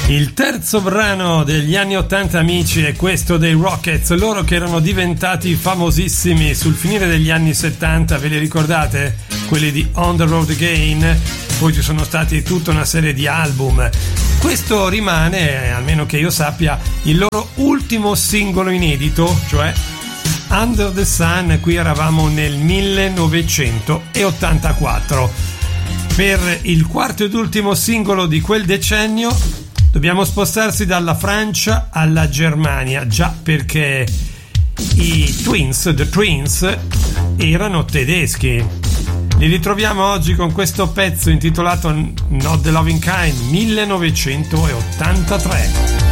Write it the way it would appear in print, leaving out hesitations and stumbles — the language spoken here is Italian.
Il terzo brano degli anni 80, amici, è questo dei Rockets, loro che erano diventati famosissimi sul finire degli anni 70, ve li ricordate? Quelli di On the Road Again, poi ci sono stati tutta una serie di album. Questo rimane, almeno che io sappia, il loro ultimo singolo inedito, cioè Under the Sun. Qui eravamo nel 1984. Per il quarto ed ultimo singolo di quel decennio dobbiamo spostarsi dalla Francia alla Germania, già perché i Twins, The Twins, erano tedeschi. Li ritroviamo oggi con questo pezzo intitolato Not the Loving Kind, 1983.